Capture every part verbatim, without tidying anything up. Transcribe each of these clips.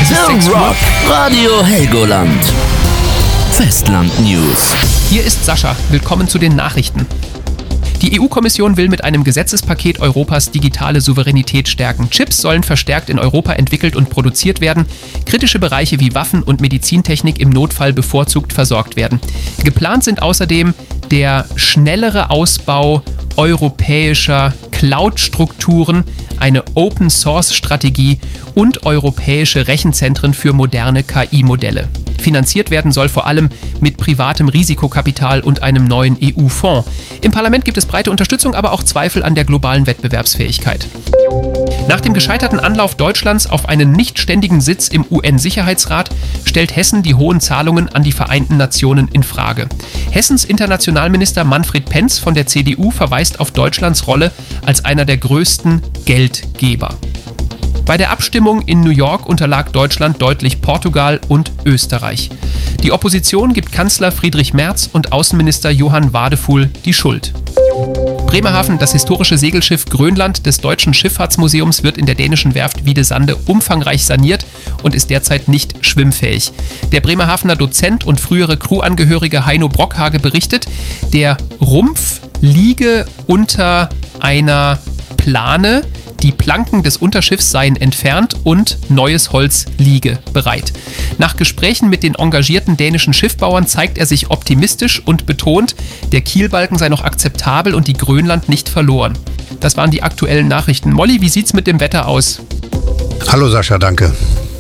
Es ist sechs Uhr. Radio Helgoland. Festland News. Hier ist Sascha. Willkommen zu den Nachrichten. Die E U-Kommission will mit einem Gesetzespaket Europas digitale Souveränität stärken. Chips sollen verstärkt in Europa entwickelt und produziert werden. Kritische Bereiche wie Waffen und Medizintechnik im Notfall bevorzugt versorgt werden. Geplant sind außerdem der schnellere Ausbau europäischer Cloud-Strukturen, eine Open-Source-Strategie und europäische Rechenzentren für moderne K I-Modelle. Finanziert werden soll vor allem mit privatem Risikokapital und einem neuen E U-Fonds. Im Parlament gibt es breite Unterstützung, aber auch Zweifel an der globalen Wettbewerbsfähigkeit. Nach dem gescheiterten Anlauf Deutschlands auf einen nicht ständigen Sitz im U N-Sicherheitsrat stellt Hessen die hohen Zahlungen an die Vereinten Nationen in Frage. Hessens Internationalminister Manfred Penz von der C D U verweist auf Deutschlands Rolle als einer der größten Geldgeber. Bei der Abstimmung in New York unterlag Deutschland deutlich Portugal und Österreich. Die Opposition gibt Kanzler Friedrich Merz und Außenminister Johann Wadefuhl die Schuld. Bremerhaven, das historische Segelschiff Grönland des Deutschen Schifffahrtsmuseums, wird in der dänischen Werft Wiedesande umfangreich saniert und ist derzeit nicht schwimmfähig. Der Bremerhavener Dozent und frühere Crewangehörige Heino Brockhage berichtet, der Rumpf liege unter einer Plane. Die Planken des Unterschiffs seien entfernt und neues Holz liege bereit. Nach Gesprächen mit den engagierten dänischen Schiffbauern zeigt er sich optimistisch und betont, der Kielbalken sei noch akzeptabel und die Grönland nicht verloren. Das waren die aktuellen Nachrichten. Molly, wie sieht's mit dem Wetter aus? Hallo Sascha, danke.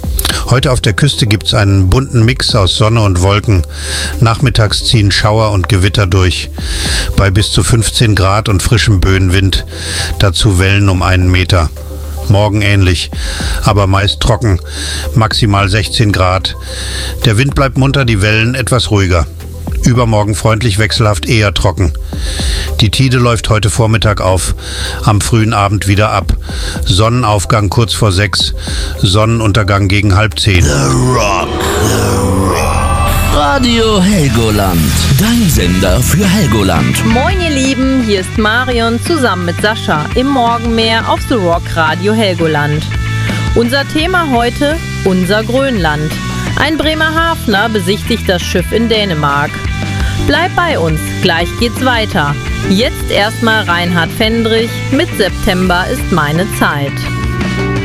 Heute auf der Küste gibt es einen bunten Mix aus Sonne und Wolken. Nachmittags ziehen Schauer und Gewitter durch. Bei bis zu fünfzehn Grad und frischem Böenwind. Dazu Wellen um einen Meter. Morgen ähnlich, aber meist trocken. Maximal sechzehn Grad. Der Wind bleibt munter, die Wellen etwas ruhiger. Übermorgen freundlich wechselhaft, eher trocken. Die Tide läuft heute Vormittag auf, am frühen Abend wieder ab. Sonnenaufgang kurz vor sechs, Sonnenuntergang gegen halb zehn. The Rock. The Rock. Radio Helgoland. Dein Sender für Helgoland. Moin ihr Lieben, hier ist Marion zusammen mit Sascha im Morgenmeer auf The Rock Radio Helgoland. Unser Thema heute, unser Grönland. Ein Bremerhavener besichtigt das Schiff in Dänemark. Bleib bei uns, gleich geht's weiter. Jetzt erstmal Reinhard Fendrich mit September ist meine Zeit.